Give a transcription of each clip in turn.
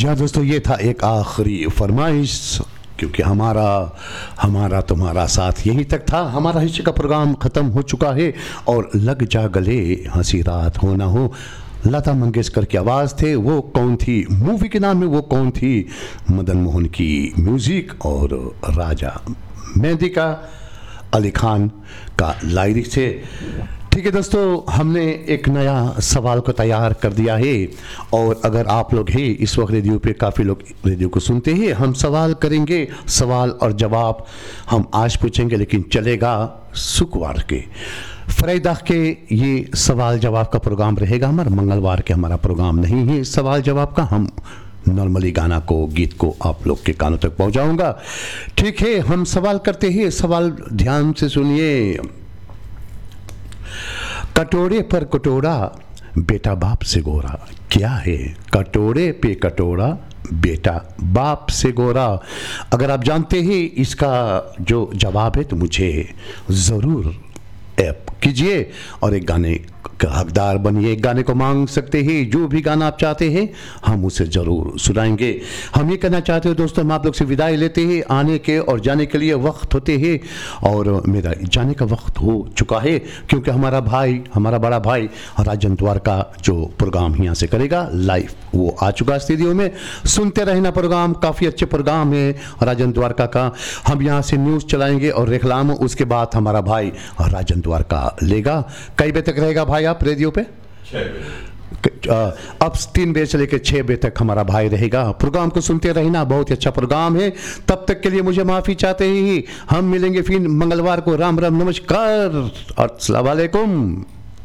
जी दोस्तों, ये था एक आखिरी फरमाइश, क्योंकि हमारा तुम्हारा साथ यहीं तक था। हमारा हिस्से का प्रोग्राम ख़त्म हो चुका है और लग जा गले हंसी रात हो ना हो, लता मंगेशकर की आवाज़ थे। वो कौन थी, मूवी के नाम में वो कौन थी, मदन मोहन की म्यूज़िक और राजा मेहंदी का अली खान का लाइरिक्स थे। ठीक है दोस्तों, हमने एक नया सवाल को तैयार कर दिया है और अगर आप लोग हैं इस वक्त रेडियो पे, काफ़ी लोग रेडियो को सुनते हैं, हम सवाल करेंगे, सवाल और जवाब हम आज पूछेंगे, लेकिन चलेगा शुक्रवार के फ्राइडे के ये सवाल जवाब का प्रोग्राम रहेगा हमारा। मंगलवार के हमारा प्रोग्राम नहीं है सवाल जवाब का। हम नॉर्मली गाना को, गीत को आप लोग के कानों तक पहुंचाऊंगा। ठीक है, हम सवाल करते हैं। सवाल ध्यान से सुनिए। कटोरे पर कटोरा, बेटा बाप से गोरा, क्या है? कटोरे पे कटोरा, बेटा बाप से गोरा। अगर आप जानते हैं इसका जो जवाब है तो मुझे ज़रूर ऐप कीजिए और एक गाने का हकदार बनिए। एक गाने को मांग सकते हैं, जो भी गाना आप चाहते हैं हम उसे ज़रूर सुनाएंगे। हम ये कहना चाहते हैं दोस्तों, हम आप लोग से विदाई लेते हैं। आने के और जाने के लिए वक्त होते हैं और मेरा जाने का वक्त हो चुका है, क्योंकि हमारा भाई, हमारा बड़ा भाई राजन द्वारका जो प्रोग्राम यहाँ से करेगा लाइव, वो आ चुका स्टूडियो में। सुनते रहना प्रोग्राम, काफ़ी अच्छे प्रोग्राम है राजन द्वारका का। हम यहाँ से न्यूज़ चलाएंगे और रेखलाम, उसके बाद हमारा भाई राजन द्वारका लेगा। कई बजे तक रहेगा भाई आप रेडियो पे? 6 बजे। अब 3 बजे से लेकर 6 बजे तक हमारा भाई रहेगा। प्रोग्राम को सुनते रहना, बहुत ही अच्छा प्रोग्राम है। तब तक के लिए मुझे माफ़ी चाहते ही हम मिलेंगे फिर मंगलवार को। राम राम, नमस्कार और अस्सलाम वालेकुम।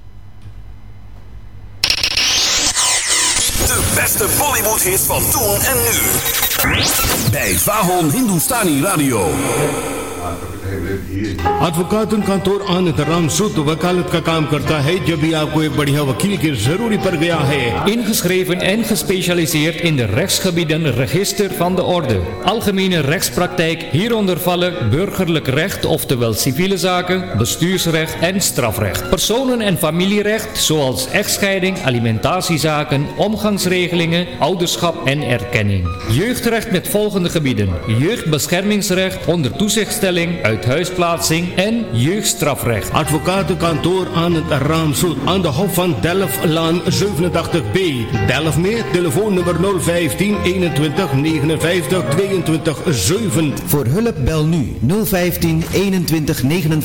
De beste Bollywood hits van toen en nu. Bij Vahon Hindustani Radio. Advocate contour आनंद रामसूत वकालत का काम करता है जब भी आपको एक बढ़िया वकील की जरूरी पड़ गया है। Ingeschreven en gespecialiseerd in de rechtsgebieden Register van de Orde. Algemene rechtspraktijk, hieronder vallen burgerlijk recht, oftewel civiele zaken, bestuursrecht en strafrecht. Personen- en familierecht, zoals echtscheiding, alimentatiezaken, omgangsregelingen, ouderschap en erkenning. Jeugdrecht met volgende gebieden: jeugdbeschermingsrecht onder toezichtstelling, uithuisplaatsing en jeugdstrafrecht. Advocatenkantoor Anand Ramsoet aan de Hof van Delftlaan 87B. Delft meer, telefoonnummer 015 21 59 22 7. Voor hulp bel nu 015 21 59